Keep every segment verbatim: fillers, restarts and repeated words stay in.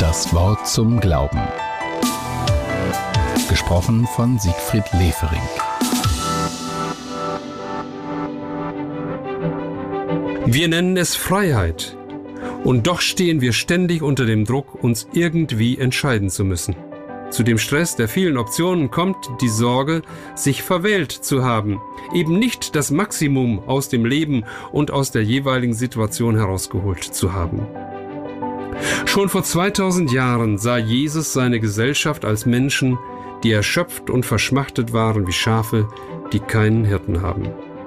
Das Wort zum Glauben. Gesprochen von Siegfried Lefering. Wir nennen es Freiheit. Und doch stehen wir ständig unter dem Druck, uns irgendwie entscheiden zu müssen. Zu dem Stress der vielen Optionen kommt die Sorge, sich verwählt zu haben, eben nicht das Maximum aus dem Leben und aus der jeweiligen Situation herausgeholt zu haben. Schon vor zweitausend Jahren sah Jesus seine Gesellschaft als Menschen, die erschöpft und verschmachtet waren wie Schafe, die keinen Hirten haben.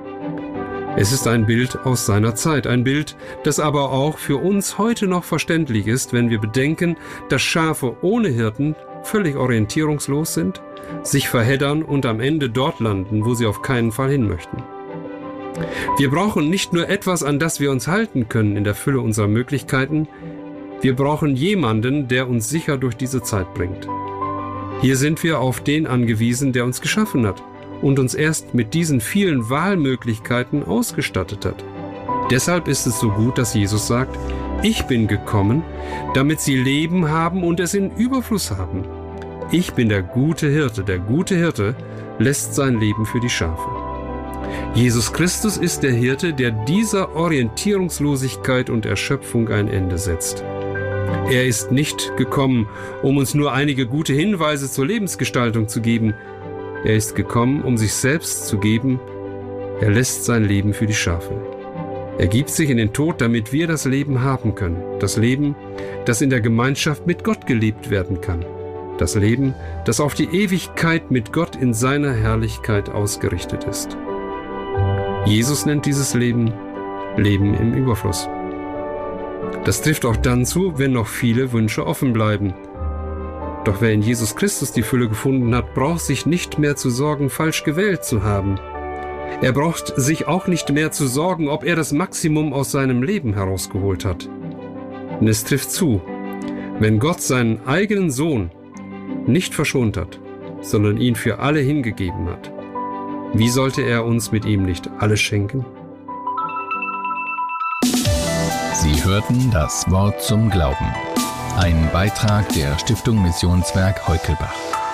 Es ist ein Bild aus seiner Zeit, ein Bild, das aber auch für uns heute noch verständlich ist, wenn wir bedenken, dass Schafe ohne Hirten völlig orientierungslos sind, sich verheddern und am Ende dort landen, wo sie auf keinen Fall hin möchten. Wir brauchen nicht nur etwas, an das wir uns halten können in der Fülle unserer Möglichkeiten, wir brauchen jemanden, der uns sicher durch diese Zeit bringt. Hier sind wir auf den angewiesen, der uns geschaffen hat und uns erst mit diesen vielen Wahlmöglichkeiten ausgestattet hat. Deshalb ist es so gut, dass Jesus sagt: Ich bin gekommen, damit sie Leben haben und es in Überfluss haben. Ich bin der gute Hirte. Der gute Hirte lässt sein Leben für die Schafe. Jesus Christus ist der Hirte, der dieser Orientierungslosigkeit und Erschöpfung ein Ende setzt. Er ist nicht gekommen, um uns nur einige gute Hinweise zur Lebensgestaltung zu geben. Er ist gekommen, um sich selbst zu geben. Er lässt sein Leben für die Schafe. Er gibt sich in den Tod, damit wir das Leben haben können. Das Leben, das in der Gemeinschaft mit Gott gelebt werden kann. Das Leben, das auf die Ewigkeit mit Gott in seiner Herrlichkeit ausgerichtet ist. Jesus nennt dieses Leben Leben im Überfluss. Das trifft auch dann zu, wenn noch viele Wünsche offen bleiben. Doch wer in Jesus Christus die Fülle gefunden hat, braucht sich nicht mehr zu sorgen, falsch gewählt zu haben. Er braucht sich auch nicht mehr zu sorgen, ob er das Maximum aus seinem Leben herausgeholt hat. Denn es trifft zu, wenn Gott seinen eigenen Sohn nicht verschont hat, sondern ihn für alle hingegeben hat, wie sollte er uns mit ihm nicht alles schenken? Sie hörten das Wort zum Glauben. Ein Beitrag der Stiftung Missionswerk Heukelbach.